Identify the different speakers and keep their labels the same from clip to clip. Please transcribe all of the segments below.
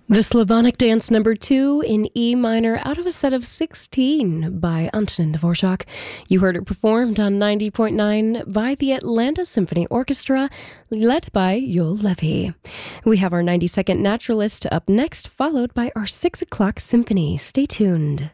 Speaker 1: The Slavonic Dance number 2 in E minor out of a set of 16 by Antonin Dvorak. You heard it performed on 90.9 by the Atlanta Symphony Orchestra, led by Yoel Levi. We have our 90-second Naturalist up next, followed by our 6 o'clock symphony. Stay tuned.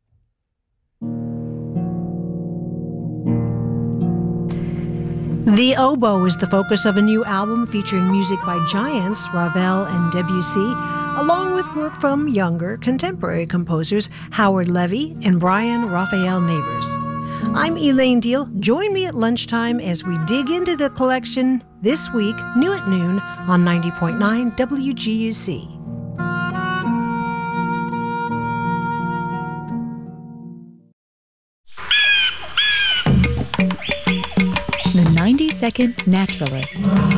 Speaker 2: The oboe is the focus of a new album featuring music by giants Ravel and Debussy, along with work from younger contemporary composers Howard Levy and Brian Raphael Neighbors. I'm Elaine Deal. Join me at lunchtime as we dig into the collection this week, new at noon on 90.9 WGUC.
Speaker 3: The 90-second Naturalist.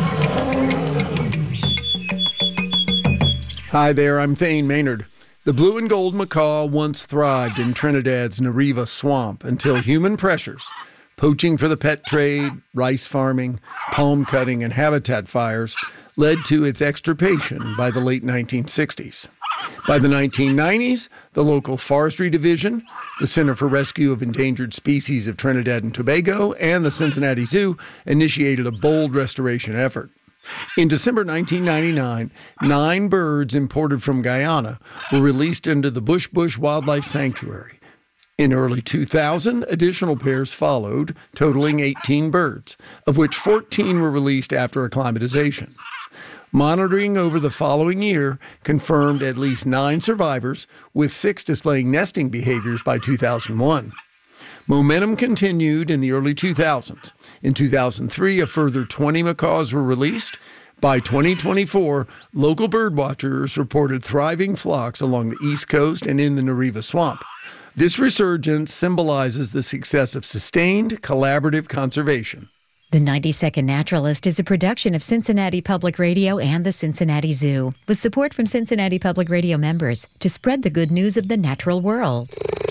Speaker 4: Hi there, I'm Thane Maynard. The blue and gold macaw once thrived in Trinidad's Nariva swamp until human pressures, poaching for the pet trade, rice farming, palm cutting, and habitat fires led to its extirpation by the late 1960s. By the 1990s, the local forestry division, the Center for Rescue of Endangered Species of Trinidad and Tobago, and the Cincinnati Zoo initiated a bold restoration effort. In December 1999, 9 birds imported from Guyana were released into the Bush Bush Wildlife Sanctuary. In early 2000, additional pairs followed, totaling 18 birds, of which 14 were released after acclimatization. Monitoring over the following year confirmed at least 9 survivors, with 6 displaying nesting behaviors by 2001. Momentum continued in the early 2000s. In 2003, a further 20 macaws were released. By 2024, local birdwatchers reported thriving flocks along the East Coast and in the Nariva Swamp. This resurgence symbolizes the success of sustained, collaborative conservation.
Speaker 3: The 90-second Naturalist is a production of Cincinnati Public Radio and the Cincinnati Zoo, with support from Cincinnati Public Radio members to spread the good news of the natural world.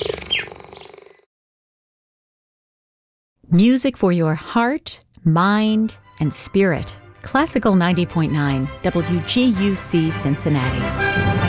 Speaker 3: Music for your heart, mind, and spirit. Classical 90.9 WGUC Cincinnati.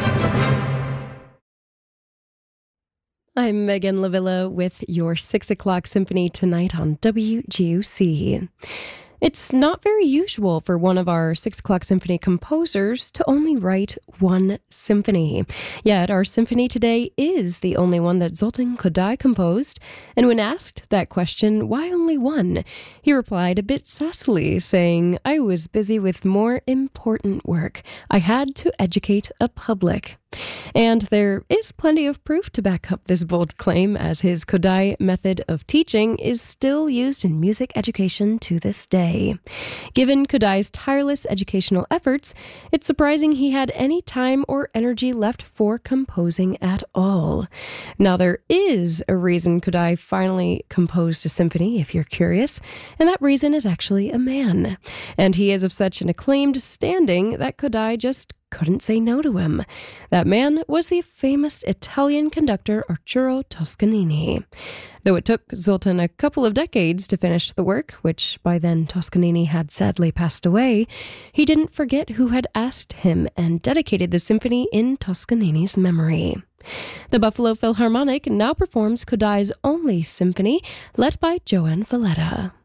Speaker 1: I'm Megan Lavilla with your 6 o'clock symphony tonight on WGUC. It's not very usual for one of our 6 o'clock symphony composers to only write one symphony. Yet our symphony today is the only one that Zoltan Kodály composed. And when asked that question, why only one, he replied a bit sassily, saying, "I was busy with more important work. I had to educate a public." And there is plenty of proof to back up this bold claim, as his Kodály method of teaching is still used in music education to this day. Given Kodály's tireless educational efforts, it's surprising he had any time or energy left for composing at all. Now, there is a reason Kodály finally composed a symphony, if you're curious, and that reason is actually a man. And he is of such an acclaimed standing that Kodály just couldn't say no to him. That man was the famous Italian conductor Arturo Toscanini. Though it took Zoltan a couple of decades to finish the work, which by then Toscanini had sadly passed away, he didn't forget who had asked him and dedicated the symphony in Toscanini's memory. The Buffalo Philharmonic now performs Kodály's only symphony, led by Joan Valletta.